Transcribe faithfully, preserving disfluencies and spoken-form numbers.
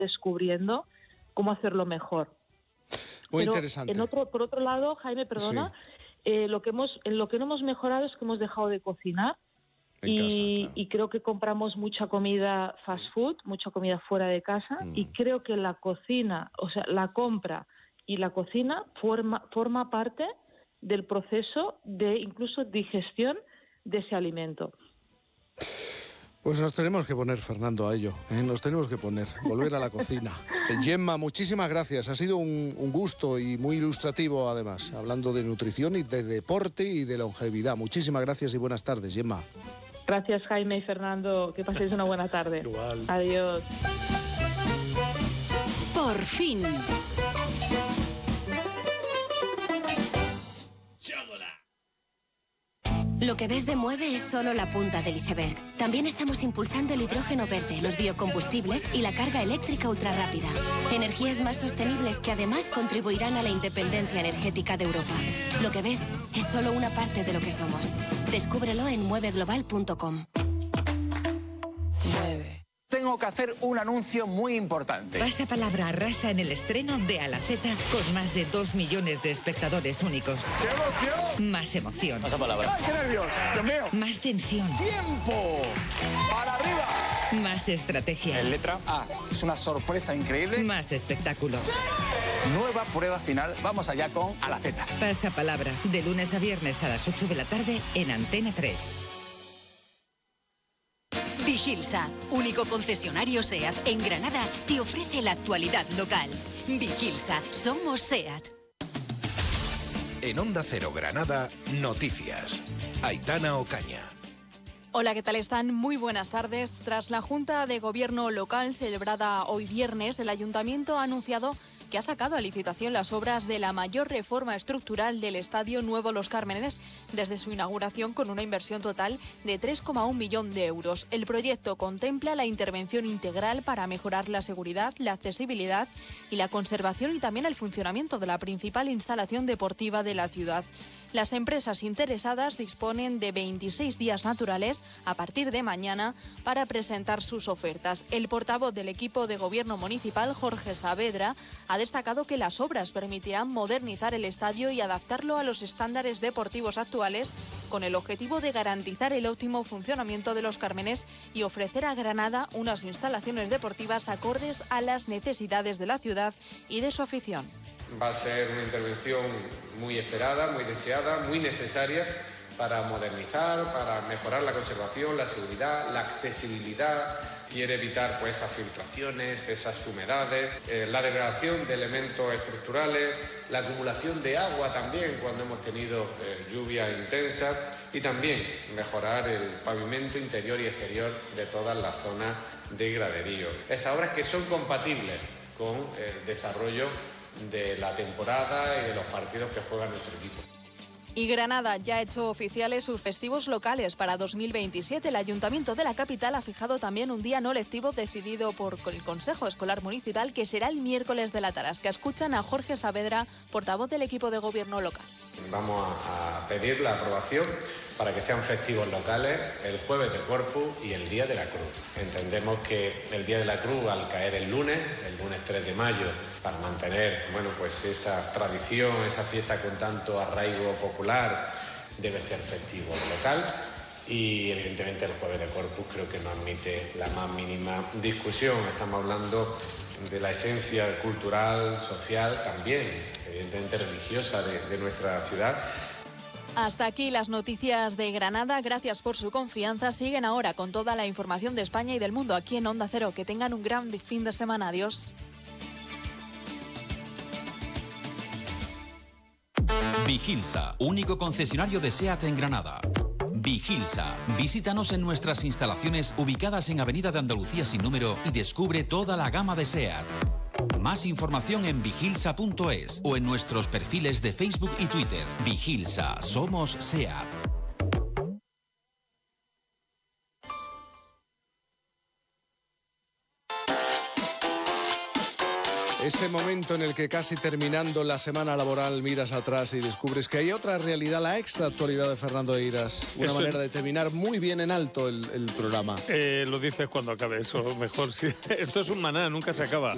descubriendo cómo hacerlo mejor. Muy Pero interesante. En otro, por otro lado, Jaime, perdona, sí. eh, lo que hemos, en lo que no hemos mejorado es que hemos dejado de cocinar en y, casa, claro. y creo que compramos mucha comida fast food, mucha comida fuera de casa mm. y creo que la cocina, o sea, la compra y la cocina forma, forma parte del proceso de incluso digestión de ese alimento. Pues nos tenemos que poner, Fernando, a ello. ¿eh? Nos tenemos que poner, volver a la cocina. Gemma, muchísimas gracias. Ha sido un, un gusto y muy ilustrativo, además, hablando de nutrición y de deporte y de longevidad. Muchísimas gracias y buenas tardes, Gemma. Gracias, Jaime y Fernando. Que paséis una buena tarde. Igual. Adiós. Por fin. Lo que ves de Mueve es solo la punta del iceberg. También estamos impulsando el hidrógeno verde, los biocombustibles y la carga eléctrica ultrarrápida. Energías más sostenibles que además contribuirán a la independencia energética de Europa. Lo que ves es solo una parte de lo que somos. Descúbrelo en mueve global punto com. Tengo que hacer un anuncio muy importante. Pasapalabra arrasa en el estreno de A la Z con más de dos millones de espectadores únicos. ¡Qué emoción! Más emoción. Pasapalabra. ¡Ay, qué nervios! ¡Dios mío! Más tensión. ¡Tiempo! ¡Para arriba! Más estrategia. En letra A. Es una sorpresa increíble. Más espectáculo. ¡Sí! Nueva prueba final. Vamos allá con A la Z. Pasapalabra. De lunes a viernes a las ocho de la tarde en Antena tres. Vigilsa, único concesionario SEAT en Granada, te ofrece la actualidad local. Vigilsa, somos SEAT. En Onda Cero Granada, noticias. Aitana Ocaña. Hola, ¿qué tal están? Muy buenas tardes. Tras la Junta de Gobierno local celebrada hoy viernes, el Ayuntamiento ha anunciado que ha sacado a licitación las obras de la mayor reforma estructural del Estadio Nuevo Los Cármenes desde su inauguración, con una inversión total de tres coma uno millón de euros. El proyecto contempla la intervención integral para mejorar la seguridad, la accesibilidad y la conservación y también el funcionamiento de la principal instalación deportiva de la ciudad. Las empresas interesadas disponen de veintiséis días naturales a partir de mañana para presentar sus ofertas. El portavoz del equipo de gobierno municipal, Jorge Saavedra, ha destacado que las obras permitirán modernizar el estadio y adaptarlo a los estándares deportivos actuales, con el objetivo de garantizar el óptimo funcionamiento de los Cármenes y ofrecer a Granada unas instalaciones deportivas acordes a las necesidades de la ciudad y de su afición. Va a ser una intervención muy esperada, muy deseada, muy necesaria para modernizar, para mejorar la conservación, la seguridad, la accesibilidad. Quiere evitar pues esas filtraciones, esas humedades, eh, la degradación de elementos estructurales, la acumulación de agua también cuando hemos tenido eh, lluvias intensas, y también mejorar el pavimento interior y exterior de todas las zonas de graderío. Esas obras que son compatibles con el desarrollo de la temporada y de los partidos que juega nuestro equipo. Y Granada ya ha hecho oficiales sus festivos locales para dos mil veintisiete. El Ayuntamiento de la capital ha fijado también un día no lectivo decidido por el Consejo Escolar Municipal, que será el miércoles de la Tarasca. Escuchan a Jorge Saavedra, portavoz del equipo de gobierno local. Vamos a pedir la aprobación para que sean festivos locales el Jueves de Corpus y el Día de la Cruz. Entendemos que el Día de la Cruz, al caer el lunes, el lunes tres de mayo, para mantener bueno, pues esa tradición, esa fiesta con tanto arraigo popular, debe ser festivo local. Y evidentemente el Jueves de Corpus creo que no admite la más mínima discusión. Estamos hablando de la esencia cultural, social, también evidentemente religiosa de, de nuestra ciudad. Hasta aquí las noticias de Granada. Gracias por su confianza. Siguen ahora con toda la información de España y del mundo aquí en Onda Cero. Que tengan un gran fin de semana. Adiós. Vigilsa, único concesionario de SEAT en Granada. Vigilsa, visítanos en nuestras instalaciones ubicadas en Avenida de Andalucía sin número y descubre toda la gama de SEAT. Más información en vigilsa punto es o en nuestros perfiles de Facebook y Twitter. Vigilsa, somos SEAT. Ese momento en el que casi terminando la semana laboral miras atrás y descubres que hay otra realidad, la extra actualidad de Fernando Eiras. Una eso manera es... de terminar muy bien en alto el, el programa. Eh, lo dices cuando acabe eso, mejor. Sí. Esto es un maná, nunca se acaba.